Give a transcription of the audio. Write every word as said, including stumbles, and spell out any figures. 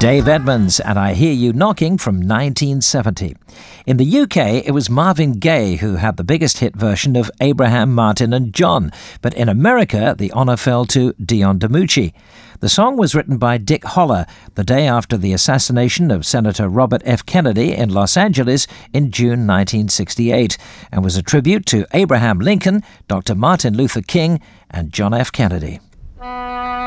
Dave Edmunds and I Hear You Knocking from nineteen seventy. In the U K, it was Marvin Gaye who had the biggest hit version of Abraham, Martin and John, but in America, the honour fell to Dion DiMucci. The song was written by Dick Holler the day after the assassination of Senator Robert F. Kennedy in Los Angeles in June nineteen sixty-eight, and was a tribute to Abraham Lincoln, Doctor Martin Luther King and John F. Kennedy.